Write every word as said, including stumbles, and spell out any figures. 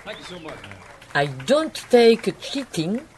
Thank you so much, man. I don't take cheating